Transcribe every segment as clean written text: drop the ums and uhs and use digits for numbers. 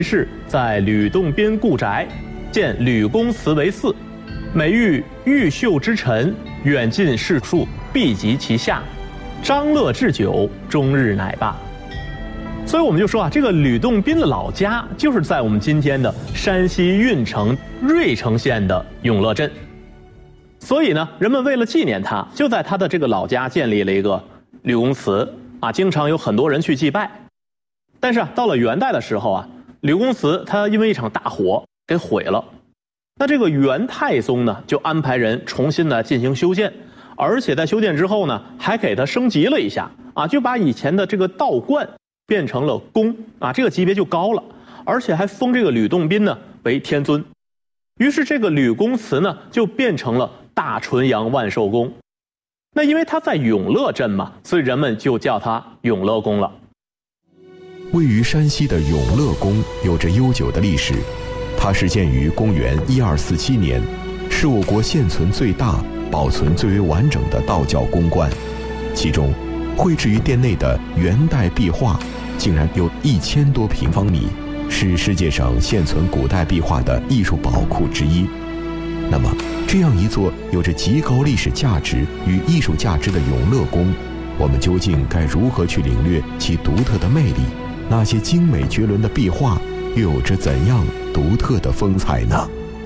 是在吕洞宾故宅建吕公祠为祀，每遇玉秀之臣，远近士庶必集其下，张乐置酒，终日乃罢。所以我们就说啊，这个吕洞宾的老家就是在我们今天的山西运城芮城县的永乐镇。所以呢，人们为了纪念他，就在他的这个老家建立了一个吕公祠啊，经常有很多人去祭拜。但是啊，到了元代的时候啊，吕公祠它因为一场大火给毁了。那这个元太宗呢，就安排人重新的进行修建，而且在修建之后呢，还给它升级了一下啊，就把以前的这个道观变成了宫啊，这个级别就高了，而且还封这个吕洞宾呢为天尊。于是这个吕公祠呢，就变成了大纯阳万寿宫。那因为它在永乐镇嘛，所以人们就叫它永乐宫了。 位于山西的永乐宫有着悠久的历史，它始建于公元1247年，是我国现存最大、保存最为完整的道教宫观。其中，绘制于殿内的元代壁画，竟然有1000多平方米，是世界上现存古代壁画的艺术宝库之一。那么，这样一座有着极高历史价值与艺术价值的永乐宫，我们究竟该如何去领略其独特的魅力？那些精美绝伦的壁画又有着怎样独特的风采呢？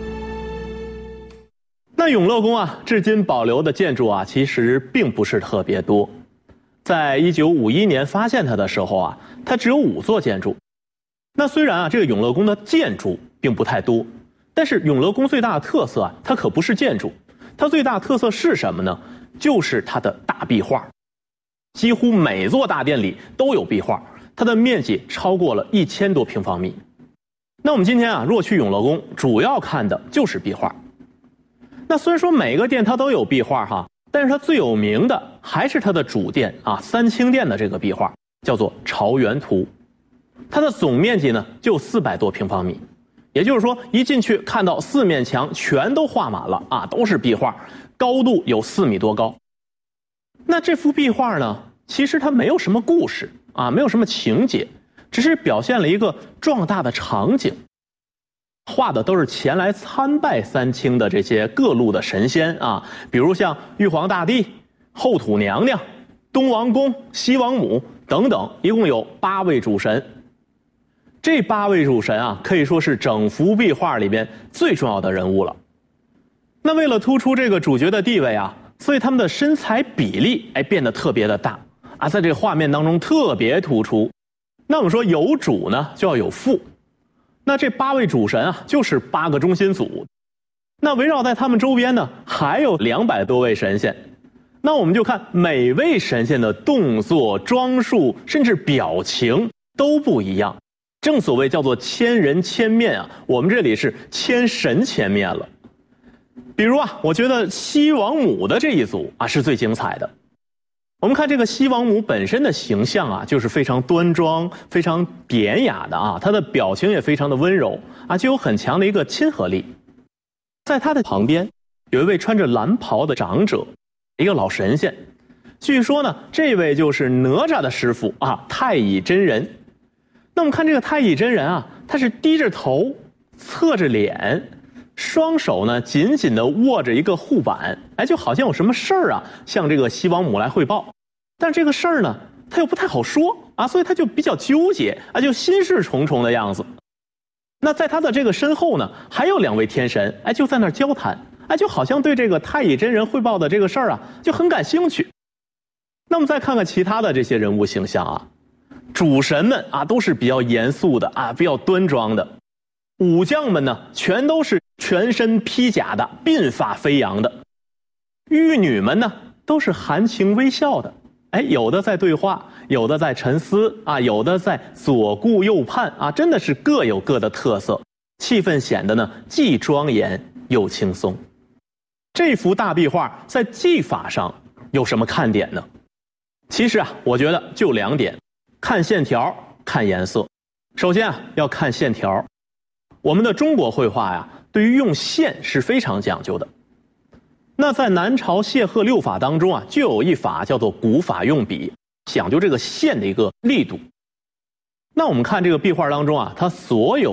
那永乐宫啊，至今保留的建筑啊，其实并不是特别多。在1951年发现它的时候啊，它只有5座建筑。那虽然啊，这个永乐宫的建筑并不太多，但是永乐宫最大的特色啊，它可不是建筑，它最大的特色是什么呢？就是它的大壁画，几乎每座大殿里都有壁画。它的面积超过了1000多平方米。那我们今天啊，若去永乐宫，主要看的就是壁画。那虽然说每个殿它都有壁画哈，但是它最有名的还是它的主殿啊，三清殿的这个壁画叫做《朝元图》，它的总面积呢就400多平方米。也就是说，一进去看到4面墙全都画满了啊，都是壁画，高度有4米多高。那这幅壁画呢，其实它没有什么故事啊，没有什么情节，只是表现了一个壮大的场景，画的都是前来参拜三清的这些各路的神仙啊，比如像玉皇大帝、后土娘娘、东王公、西王母等等，一共有8位主神。这8位主神啊，可以说是整幅壁画里边最重要的人物了。那为了突出这个主角的地位啊，所以他们的身材比例变得特别的大啊，在这个画面当中特别突出。那我们说有主呢，就要有副。那这8位主神啊，就是8个中心组。那围绕在他们周边呢，还有200多位神仙。那我们就看每位神仙的动作、装束，甚至表情都不一样。正所谓叫做千人千面啊，我们这里是千神千面了。比如啊，我觉得西王母的这一组啊是最精彩的。我们看这个西王母本身的形象啊，就是非常端庄、非常典雅的啊，她的表情也非常的温柔啊，具有很强的一个亲和力。在她的旁边有一位穿着蓝袍的长者，一个老神仙。据说呢，这位就是哪吒的师傅啊，太乙真人。那我们看这个太乙真人啊，他是低着头、侧着脸，双手呢紧紧地握着一个护板，就好像有什么事儿啊，向这个西王母来汇报。但是这个事儿呢，他又不太好说啊，所以他就比较纠结啊，就心事重重的样子。那在他的这个身后呢，还有2位天神，就在那儿交谈，就好像对这个太乙真人汇报的这个事儿啊，就很感兴趣。那我们再看看其他的这些人物形象啊，主神们啊都是比较严肃的啊，比较端庄的。武将们呢，全都是全身披甲的，鬓发飞扬的。玉女们呢，都是含情微笑的。有的在对话，有的在沉思啊，有的在左顾右盼啊，真的是各有各的特色，气氛显得呢既庄严又轻松。这幅大壁画在技法上有什么看点呢？其实啊，我觉得就2点：看线条，看颜色。首先啊，要看线条。我们的中国绘画呀，对于用线是非常讲究的。那在南朝谢赫6法当中啊，就有一法叫做古法用笔，讲究这个线的一个力度。那我们看这个壁画当中啊，它所有